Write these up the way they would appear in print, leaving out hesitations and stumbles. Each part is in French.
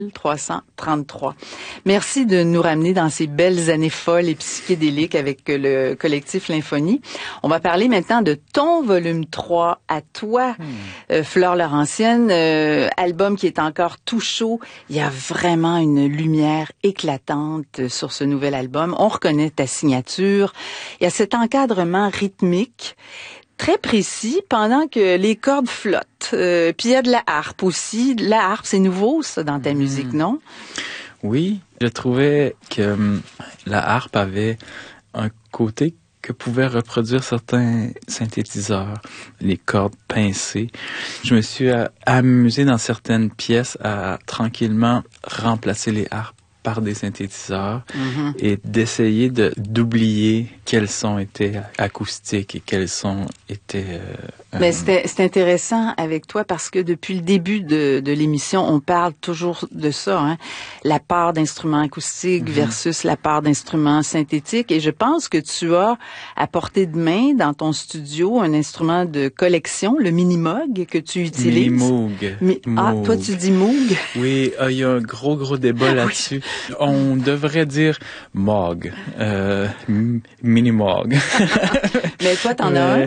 333. Merci de nous ramener dans ces belles années folles et psychédéliques avec le collectif Lymphonie. On va parler maintenant de ton volume 3 à toi, Flore Laurentienne, album qui est encore tout chaud. Il y a vraiment une lumière éclatante sur ce nouvel album. On reconnaît ta signature. Il y a cet encadrement rythmique très précis pendant que les cordes flottent. Puis il y a de la harpe aussi. La harpe, c'est nouveau, ça, dans ta musique, non? Oui, je trouvais que la harpe avait un côté que pouvaient reproduire certains synthétiseurs, les cordes pincées. Je me suis amusé dans certaines pièces à tranquillement remplacer les harpes par des synthétiseurs et d'essayer d'oublier quels sons étaient acoustiques et quels sons étaient... Mais c'est intéressant avec toi parce que depuis le début de l'émission, on parle toujours de ça, hein? La part d'instruments acoustiques versus la part d'instruments synthétiques. Et je pense que tu as à portée de main dans ton studio un instrument de collection, le Minimoog, que tu utilises. Minimoog. Ah, toi tu dis Moog? Oui, il y a un gros débat là-dessus. On devrait dire Moog, Minimoog. Mais toi, t'en as un?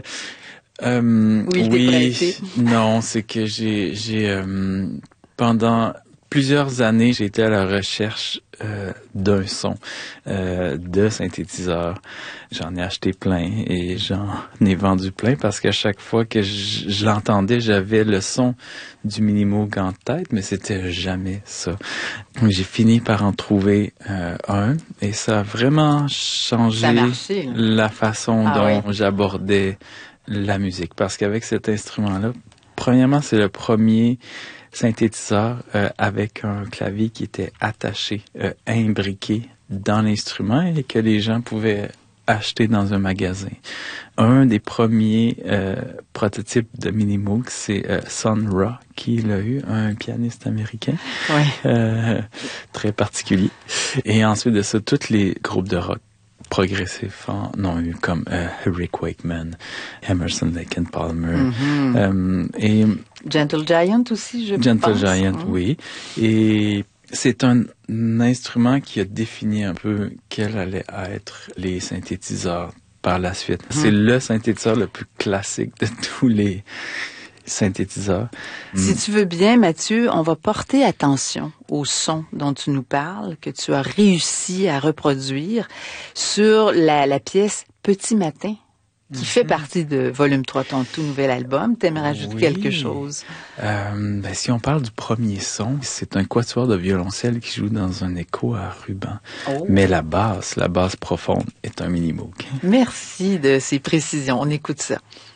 Oui, non, c'est que j'ai pendant plusieurs années, j'ai été à la recherche d'un son, de synthétiseur. J'en ai acheté plein et j'en ai vendu plein parce qu'à chaque fois que je l'entendais, j'avais le son du Minimoog en tête, mais c'était jamais ça. J'ai fini par en trouver un et ça a vraiment changé la façon dont j'abordais la musique. Parce qu'avec cet instrument-là, premièrement, c'est le premier synthétiseur avec un clavier qui était attaché, imbriqué dans l'instrument et que les gens pouvaient acheter dans un magasin. Un des premiers prototypes de Minimoog, c'est Sun Ra qui l'a eu, un pianiste américain très particulier. Et ensuite de ça, tous les groupes de rock progressifs en ont eu comme Rick Wakeman, Emerson, Lake and Palmer et Gentle Giant aussi, je pense. Gentle Giant, oui. Et c'est un instrument qui a défini un peu quels allaient être les synthétiseurs par la suite. C'est le synthétiseur le plus classique de tous les synthétiseurs. Si tu veux bien, Mathieu, on va porter attention au son dont tu nous parles, que tu as réussi à reproduire sur la pièce Petit Matin, qui fait partie de volume 3, ton tout nouvel album. T'aimerais ajouter quelque chose? Si on parle du premier son, c'est un quatuor de violoncelle qui joue dans un écho à ruban. Mais la basse profonde est un Minimoog. Merci de ces précisions. On écoute ça.